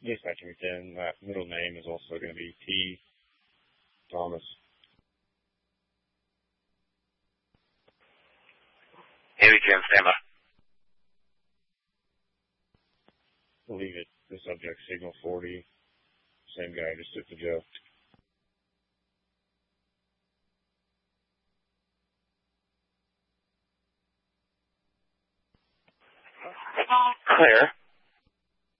Dispatcher 10, that middle name is also going to be T. Thomas. Haley 10, stand by. Believe it. The subject, signal 40. Same guy, just took the Joe. Clear.